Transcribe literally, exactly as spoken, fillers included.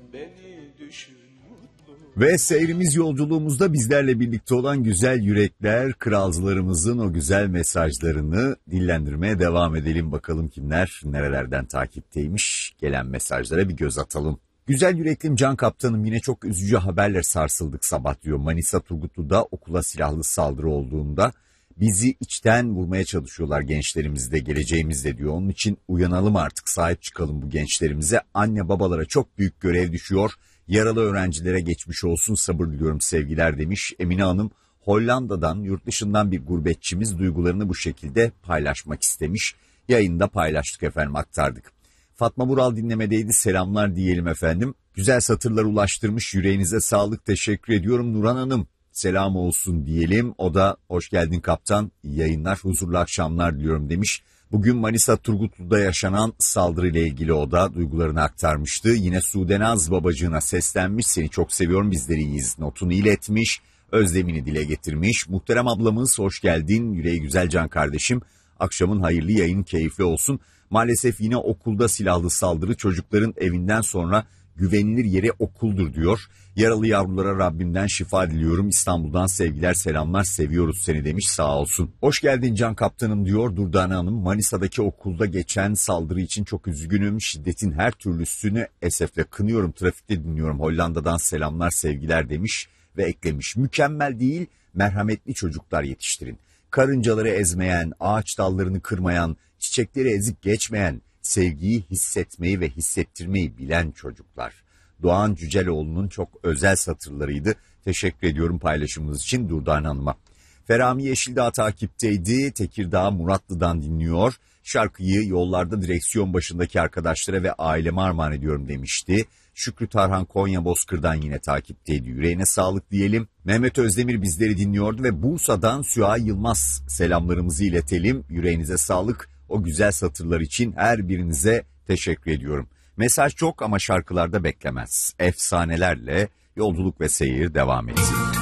beni düşün mutlu. Ve seyrimiz yolculuğumuzda bizlerle birlikte olan güzel yürekler, kralcılarımızın o güzel mesajlarını dillendirmeye devam edelim. Bakalım kimler nerelerden takipteymiş, gelen mesajlara bir göz atalım. Güzel yüreklim Can Kaptanım, yine çok üzücü haberle sarsıldık sabah diyor. Manisa Turgutlu'da okula silahlı saldırı olduğunda bizi içten vurmaya çalışıyorlar, gençlerimizde, geleceğimizde diyor. Onun için uyanalım artık, sahip çıkalım bu gençlerimize. Anne babalara çok büyük görev düşüyor. Yaralı öğrencilere geçmiş olsun, sabır diliyorum sevgiler demiş. Emine Hanım Hollanda'dan, yurt dışından bir gurbetçimiz duygularını bu şekilde paylaşmak istemiş. Yayında paylaştık efendim, aktardık. Fatma Vural dinlemedeydi, selamlar diyelim efendim. Güzel satırlar ulaştırmış, yüreğinize sağlık, teşekkür ediyorum. Nurhan Hanım selam olsun diyelim. O da hoş geldin kaptan, iyi yayınlar, huzurlu akşamlar diliyorum demiş. Bugün Manisa Turgutlu'da yaşanan saldırıyla ilgili o da duygularını aktarmıştı. Yine Sudenaz babacığına seslenmiş, seni çok seviyorum, bizleri iyiyiz notunu iletmiş. Özlemini dile getirmiş. Muhterem ablamız hoş geldin, yüreği güzel can kardeşim. Akşamın hayırlı, yayın keyifli olsun. Maalesef yine okulda silahlı saldırı, çocukların evinden sonra güvenilir yeri okuldur diyor. Yaralı yavrulara Rabbimden şifa diliyorum. İstanbul'dan sevgiler, selamlar, seviyoruz seni demiş, sağ olsun. Hoş geldin Can Kaptanım diyor Durdane Hanım. Manisa'daki okulda geçen saldırı için çok üzgünüm. Şiddetin her türlüsünü esefle kınıyorum. Trafikte dinliyorum. Hollanda'dan selamlar, sevgiler demiş ve eklemiş. Mükemmel değil, merhametli çocuklar yetiştirin. Karıncaları ezmeyen, ağaç dallarını kırmayan, çiçekleri ezip geçmeyen, sevgiyi hissetmeyi ve hissettirmeyi bilen çocuklar. Doğan Cüceloğlu'nun çok özel satırlarıydı. Teşekkür ediyorum paylaşımınız için Durdane Hanım'a. Ferami Yeşildağ takipteydi. Tekirdağ Muratlı'dan dinliyor. Şarkıyı yollarda direksiyon başındaki arkadaşlara ve aileme armağan ediyorum demişti. Şükrü Tarhan Konya Bozkır'dan yine takipteydi. Yüreğine sağlık diyelim. Mehmet Özdemir bizleri dinliyordu ve Bursa'dan Süha Yılmaz selamlarımızı iletelim. Yüreğinize sağlık. O güzel satırlar için her birinize teşekkür ediyorum. Mesaj çok ama şarkılarda beklemez. Efsanelerle yolculuk ve seyir devam etsin.